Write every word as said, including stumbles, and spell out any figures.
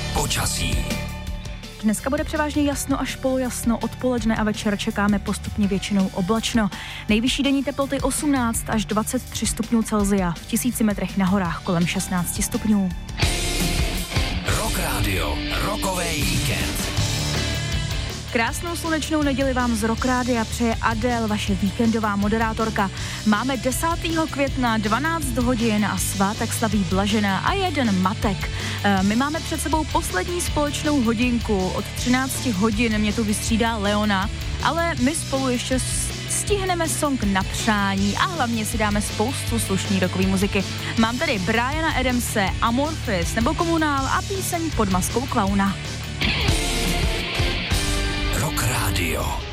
Počasí. Dneska bude převážně jasno až polojasno, odpoledne a večer čekáme postupně většinou oblačno. Nejvyšší denní teploty osmnáct až dvacet tři stupňů Celsia, v tisíci metrech na horách kolem šestnáct stupňů. Rock Radio, rokový víkend. Krásnou slunečnou neděli vám z Rock Rádia přeje Adele, vaše víkendová moderátorka. Máme desátého května, dvanáct hodin a svátek slaví Blažená a jeden Matek. My máme před sebou poslední společnou hodinku. Od třinácti hodin mě tu vystřídá Leona, ale my spolu ještě stihneme song na přání a hlavně si dáme spoustu slušný rockový muziky. Mám tady Briana Adamse, Amorphis nebo Komunál a píseň Pod maskou klauna. Rock Radio.